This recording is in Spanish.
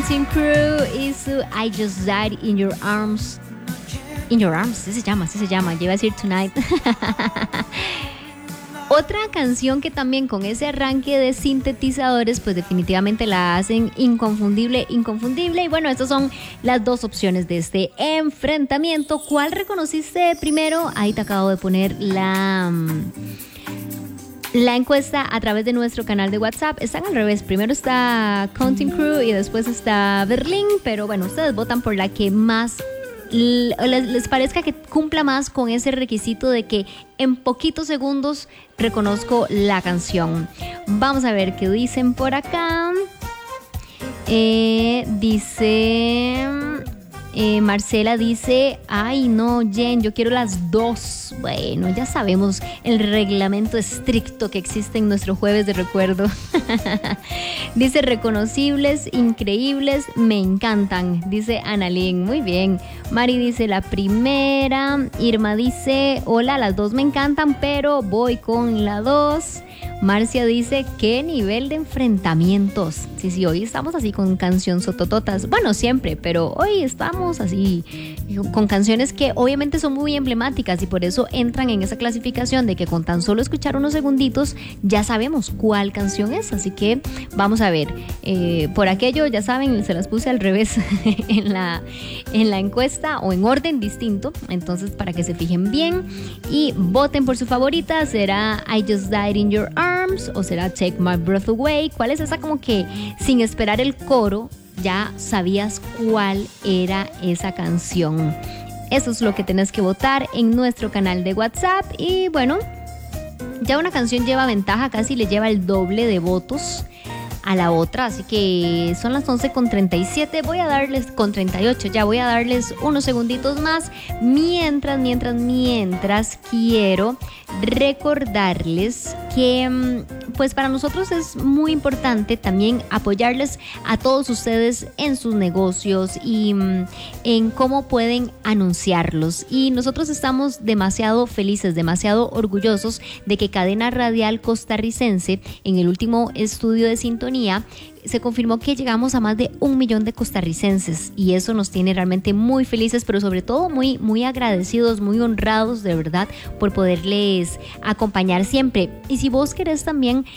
Counting Crew y su I Just Died in Your Arms. In Your Arms, así se llama. Yo iba a decir Tonight. Otra canción que también con ese arranque de sintetizadores pues definitivamente la hacen inconfundible. Y bueno, estas son las dos opciones de este enfrentamiento. ¿Cuál reconociste primero? Ahí te acabo de poner la encuesta a través de nuestro canal de WhatsApp. Están al revés, primero está Counting Crew y después está Berlín, pero bueno, ustedes votan por la que más les parezca que cumpla más con ese requisito de que en poquitos segundos reconozco la canción. Vamos a ver qué dicen por acá. Marcela dice, ay no, Jen, yo quiero las dos. Bueno, ya sabemos el reglamento estricto que existe en nuestro jueves de recuerdo. Dice, reconocibles, increíbles, me encantan, dice Analín. Muy bien. Mari dice, la primera. Irma dice, hola, las dos me encantan, pero voy con la 2. Marcia dice, qué nivel de enfrentamientos. Sí, hoy estamos así con canción sotototas. Bueno, siempre, pero hoy estamos así con canciones que obviamente son muy emblemáticas y por eso entran en esa clasificación de que con tan solo escuchar unos segunditos ya sabemos cuál canción es. Así que vamos a ver. Por aquello, ya saben, se las puse al revés en la encuesta o en orden distinto. Entonces, para que se fijen bien y voten por su favorita, ¿será I Just Died in Your Arms o será Take My Breath Away? ¿Cuál es esa como que sin esperar el coro ya sabías cuál era esa canción? Eso es lo que tenés que votar en nuestro canal de WhatsApp. Y bueno, ya una canción lleva ventaja, casi le lleva el doble de votos a la otra, así que son las 11:37, voy a darles con 38, ya voy a darles unos segunditos más, mientras quiero recordarles que pues para nosotros es muy importante también apoyarles a todos ustedes en sus negocios y en cómo pueden anunciarlos, y nosotros estamos demasiado felices, demasiado orgullosos de que Cadena Radial Costarricense, en el último estudio de sintonía, se confirmó que llegamos a más de 1 millón de costarricenses, y eso nos tiene realmente muy felices, pero sobre todo muy, muy agradecidos, muy honrados de verdad por poderles acompañar siempre. Y si vos querés también